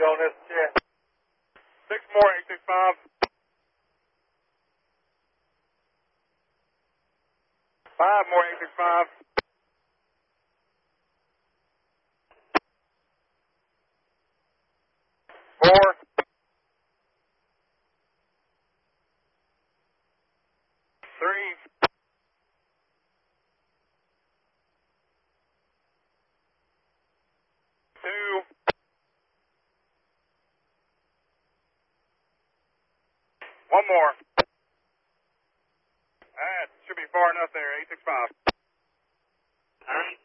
on this chat. 6 more, 865. 5 more, 865. 4. 3. 2. 1 more. That should be far enough there, 865. All right.